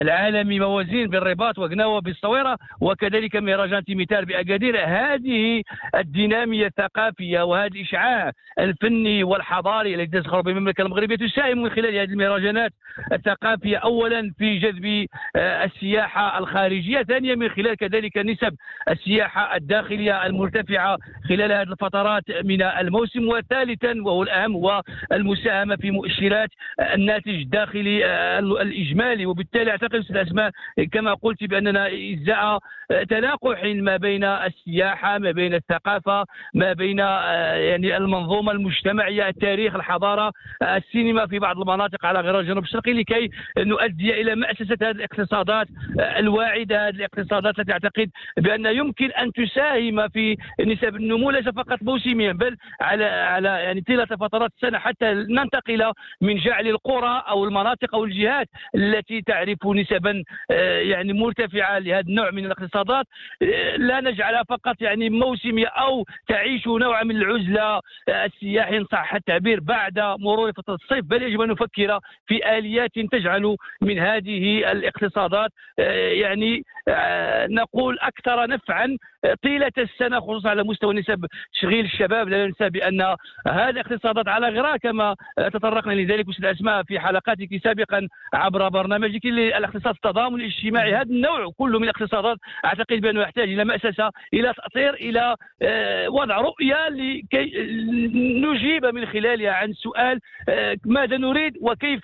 العالمي موازين بالرباط وقناوة بالصويرة، وكذلك مهرجان تيميتار بأكادير. هذه الدينامية الثقافية وهذا الإشعاع الفني والحضاري الذي تزخر بالمملكة المغربية تساهم من خلال هذه المهرجانات الثقافية أولا في جذب السياحة الخارجية، ثانيا من خلال كذلك نسب السياحة الداخلية المرتفعة خلال هذه الفترات من الموسم، وثالثا وهو الأهم هو المساهمة في مؤشرات الناتج الداخلي الإجمالي. وبالتالي أعتقد أستاذ أسماء كما قلت بأننا إزاء تلاقح ما بين السياحة، ما بين الثقافة، ما بين يعني المنظومة المجتمعية، التاريخ، الحضارة، السينما في بعض المناطق على غرار الجنوب الشرقي، لكي نؤدي إلى مأسسة هذه الاقتصادات الواعدة، هذه الاقتصادات التي أعتقد بأن يمكن أن تساهم في نسب النمو ليس فقط موسميا بل على يعني طيلة فترات السنة، حتى ننتقل من جعل القرى أو المناطق أو الجهات التي تعرف نسبا يعني مرتفعة لهذا النوع من الاقتصادات لا نجعلها فقط يعني موسمية أو تعيش نوعا من العزلة السياحي إن صح التعبير بعد مرور فترة الصيف، بل يجب أن نفكر في آليات تجعل من هذه الاقتصادات يعني نقول أكثر نفعا طيلة السنة، خصوصا على مستوى نسب تشغيل الشباب. لا ننسى بأن هذه الاقتصادات على غرار كما تطرقنا لذلك أستاذ أسماء في حلقاتك سابقا عبر برنامجك الاقتصاد التضامن الاجتماعي. هذا النوع كله من الاقتصادات أعتقد بأنه يحتاج إلى مأسسة، إلى تأطير، إلى وضع رؤية لكي نجيب من خلالها عن سؤال ماذا نريد وكيف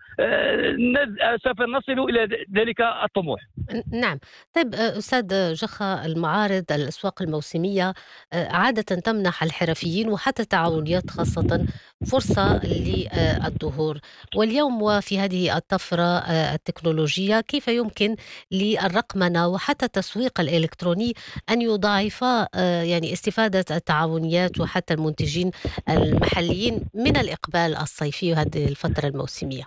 سوف نصل إلى ذلك الطموح. نعم. طيب أستاذ جخا، المعارض الأسواق الموسمية عادة تمنح الحرفيين وحتى التعاونيات خاصة فرصة للظهور، واليوم وفي هذه الطفرة التكنولوجية كيف يمكن للرقمنة وحتى التسويق الإلكتروني أن يضاعفا يعني استفادة التعاونيات وحتى المنتجين المحليين من الإقبال الصيفي وهذه الفترة الموسمية؟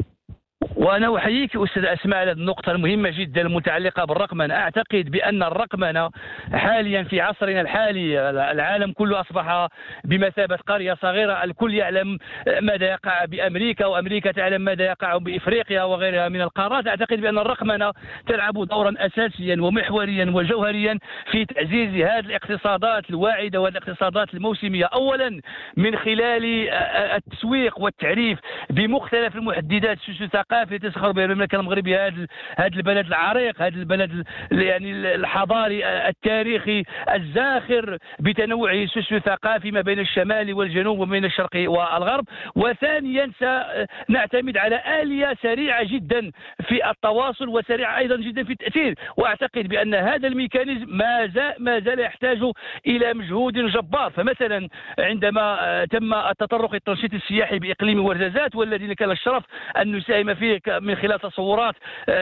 وأنا أحييك أستاذ أسماء على النقطة المهمة جدا المتعلقة بالرقمنة. أعتقد بأن الرقمنة حاليا في عصرنا الحالي العالم كله أصبح بمثابة قرية صغيرة، الكل يعلم ماذا يقع بأمريكا وأمريكا تعلم ماذا يقع بإفريقيا وغيرها من القارات. أعتقد بأن الرقمنة تلعب دورا أساسيا ومحوريا وجوهريا في تعزيز هذه الاقتصادات الواعدة والاقتصادات الموسمية، أولا من خلال التسويق والتعريف بمختلف المحددات الثقافية تزخر بها المملكة المغربية، هذا البلد العريق، هذا البلد يعني الحضاري التاريخي الزاخر بتنوعه الثقافي ما بين الشمال والجنوب وما بين الشرق والغرب. وثانيا سنعتمد على آلية سريعة جدا في التواصل وسريعة أيضا جدا في التأثير، وأعتقد بأن هذا الميكانيزم ما زال يحتاج إلى مجهود جبار. فمثلا عندما تم التطرق التنشيط السياحي بإقليم ورزازات والذي كان الشرف أن نساهم فيه من خلال تصورات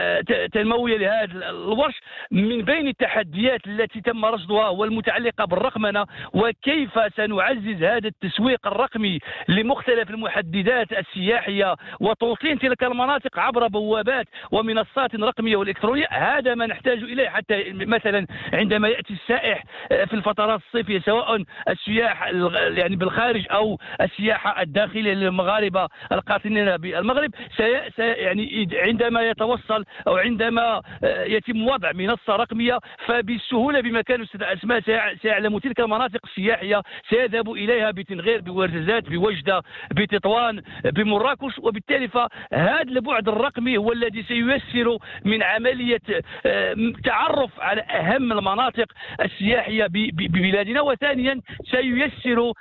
تنموية لهذا الورش، من بين التحديات التي تم رصدها والمتعلقة بالرقمنة وكيف سنعزز هذا التسويق الرقمي لمختلف المحددات السياحية وتوطين تلك المناطق عبر بوابات ومنصات رقمية والإلكترونية. هذا ما نحتاج إليه حتى مثلا عندما يأتي السائح في الفترات الصيفية، سواء السياح يعني بالخارج أو السياحة الداخلية للمغاربة القاطنين بالمغرب، يعني عندما يتوصل أو عندما يتم وضع منصة رقمية فبالسهولة بمكان أستاذ أسماء سيعلم تلك المناطق السياحية سيذهب إليها بتنغير، بورزازات، بوجدة، بتطوان، بمراكش. وبالتالي فهذا البعد الرقمي هو الذي سييسر من عملية تعرف على أهم المناطق السياحية ببلادنا، وثانيا سييسر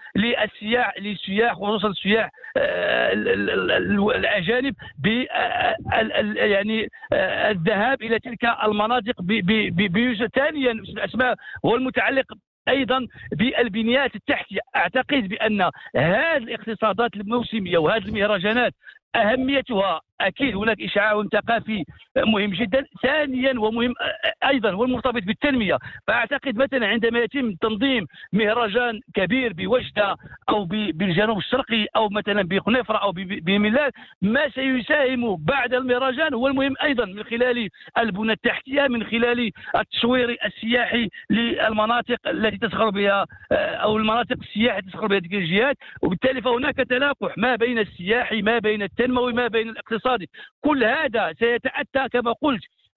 للسياح خصوصا السياح الأجانب يعني الذهاب إلى تلك المناطق ثانيا أسماء هو المتعلق أيضا بالبنيات التحتية. أعتقد بأن هذه الاقتصادات الموسمية وهذه المهرجانات أهميتها أكيد هناك إشعاع ثقافي مهم جدا، ثانيا ومهم أيضا هو المرتبط بالتنمية. فأعتقد مثلا عندما يتم تنظيم مهرجان كبير بوجدة أو بالجنوب الشرقي أو مثلا بخنيفرة أو بملال، ما سيساهم بعد المهرجان هو المهم أيضا من خلال البنى التحتية، من خلال التشوير السياحي للمناطق التي تزخر بها أو المناطق السياحية تزخر بها تلك الجهات. وبالتالي فهناك تلاقح ما بين السياحي، ما بين التنموي، ما بين الاقتصادي. كل هذا سيتأتى كما قلت